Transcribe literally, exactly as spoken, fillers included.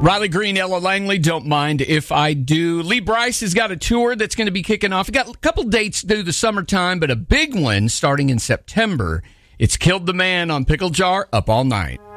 Riley Green, Ella Langley, Don't Mind If I Do. Lee Brice has got a tour that's going to be kicking off. We've got a couple dates through the summertime, but a big one starting in September. It's Killed the Man on Pickle Jar, up all night.